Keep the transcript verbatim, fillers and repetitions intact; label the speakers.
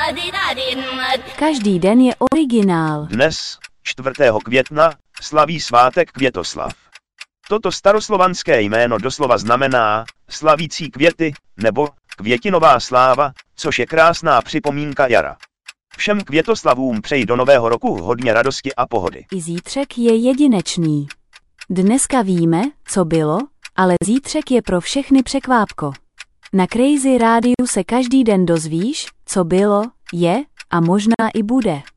Speaker 1: Každý den je originál.
Speaker 2: Dnes, čtvrtého května, slaví svátek Květoslav. Toto staroslovanské jméno doslova znamená slavící květy nebo květinová sláva, což je krásná připomínka jara. Všem Květoslavům přeji do nového roku hodně radosti a pohody.
Speaker 1: I zítřek je jedinečný. Dneska víme, co bylo, ale zítřek je pro všechny překvápko. Na Crazy Rádiu se každý den dozvíš, co bylo, je a možná i bude.